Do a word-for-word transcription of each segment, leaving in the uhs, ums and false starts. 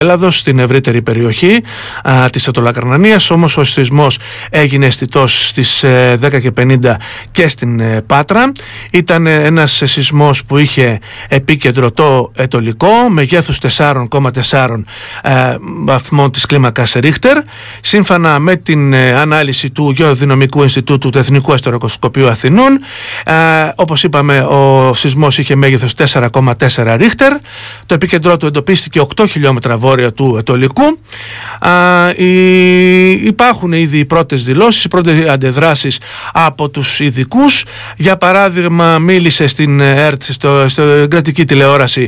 Ελλάδος, στην ευρύτερη περιοχή α, της Αττολακαρνανίας, όμως ο σεισμός έγινε αισθητός στις ε, δέκα και πενήντα και στην ε, Πάτρα. Ήταν ε, ένας σεισμός που είχε επίκεντρο το Αιτωλικό, μεγέθους τέσσερα κόμμα τέσσερα ε, βαθμών της κλίμακας Ρίχτερ. Σύμφωνα με την ε, ανάλυση του Γεωδυναμικού Ινστιτούτου του Εθνικού Αστεροσκοπείου Αθηνών, ε, όπως είπαμε, ο σεισμός είχε μέγεθος τέσσερα κόμμα τέσσερα Ρίχτερ. Το επίκεντρό του εντοπίστηκε οκτώ χιλιόμετρα βόρεια του Αιτωλικού. Α, οι, υπάρχουν ήδη οι πρώτες δηλώσεις, οι πρώτες αντιδράσεις από τους ειδικούς. Για παράδειγμα, μίλησε στην ΕΡΤ, στο, στο κρατική τηλεόραση,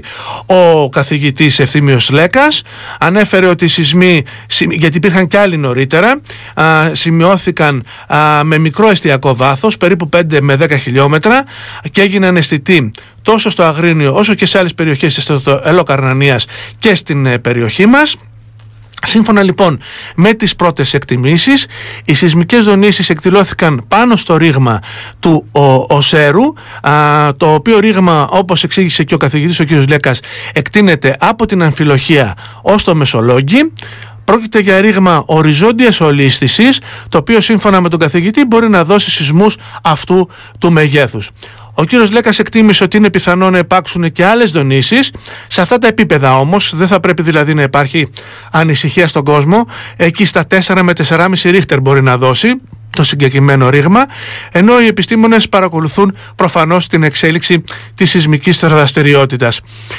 ο καθηγητής Ευθύμιος Λέκας. Ανέφερε ότι οι σεισμοί, γιατί υπήρχαν και άλλοι νωρίτερα, α, σημειώθηκαν α, με μικρό εστιακό βάθος, περίπου πέντε με δέκα χιλιόμετρα, και έγιναν αισθητοί τόσο στο Αγρίνιο όσο και σε άλλες περιοχές της Αιτωλοκαρνανίας και στην περιοχή μας. Σύμφωνα λοιπόν με τις πρώτες εκτιμήσεις, οι σεισμικές δονήσεις εκδηλώθηκαν πάνω στο ρήγμα του ο, Οσέρου, α, το οποίο ρήγμα, όπως εξήγησε και ο καθηγητής ο κ. Λέκας, εκτείνεται από την Αμφιλοχεία ως το Μεσολόγγι. Πρόκειται για ρήγμα οριζόντιας ολίσθησης, το οποίο σύμφωνα με τον καθηγητή μπορεί να δώσει σεισμούς αυτού του μεγέθους. Ο κύριος Λέκας εκτίμησε ότι είναι πιθανό να υπάρξουν και άλλες δονήσεις. Σε αυτά τα επίπεδα όμως δεν θα πρέπει δηλαδή να υπάρχει ανησυχία στον κόσμο. Εκεί στα τέσσερα με τέσσερα κόμμα πέντε Ρίχτερ μπορεί να δώσει το συγκεκριμένο ρήγμα, ενώ οι επιστήμονες παρακολουθούν προφανώς την εξέλιξη της σεισμικής δραστηριότητας.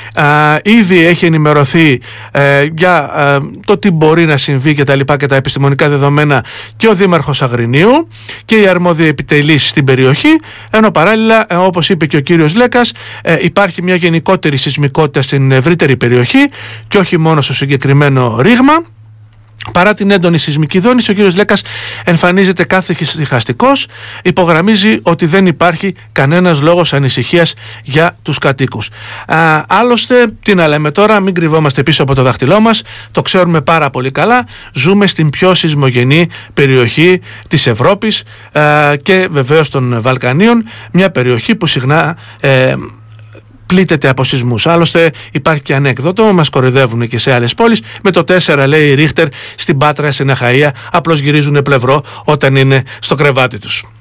Α, ήδη έχει ενημερωθεί ε, για ε, το τι μπορεί να συμβεί και τα λοιπά και τα επιστημονικά δεδομένα και ο Δήμαρχος Αγρινίου και οι αρμόδιοι επιτελείς στην περιοχή, ενώ παράλληλα, ε, όπως είπε και ο κύριος Λέκας, ε, υπάρχει μια γενικότερη σεισμικότητα στην ευρύτερη περιοχή και όχι μόνο στο συγκεκριμένο ρήγμα. Παρά την έντονη σεισμική δόνηση, ο κύριος Λέκας εμφανίζεται καθησυχαστικός, υπογραμμίζει ότι δεν υπάρχει κανένας λόγος ανησυχίας για τους κατοίκους. Α, άλλωστε, τι να λέμε τώρα, μην κρυβόμαστε πίσω από το δάχτυλό μας, το ξέρουμε πάρα πολύ καλά, ζούμε στην πιο σεισμογενή περιοχή της Ευρώπης α, και βεβαίως των Βαλκανίων, μια περιοχή που συχνά ε, πλήττεται από σεισμούς. Άλλωστε υπάρχει και ανέκδοτο, μας κοροϊδεύουν και σε άλλες πόλεις, με το τέσσερα λέει Ρίχτερ στην Πάτρα, στην Αχαΐα, απλώς γυρίζουν πλευρό όταν είναι στο κρεβάτι τους.